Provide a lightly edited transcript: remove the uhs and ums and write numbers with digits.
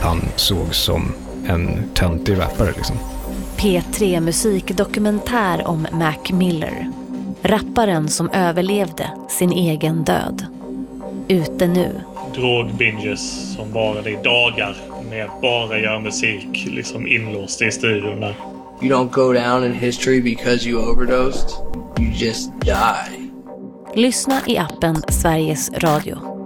han såg som en töntig rappare liksom. P3 musikdokumentär om Mac Miller. Rapparen som överlevde sin egen död. Ute nu. Drogbinges som varade i dagar med bara göra musik liksom inlåst i studion där. You don't go down in history because you overdosed. You just die. Lyssna i appen Sveriges Radio.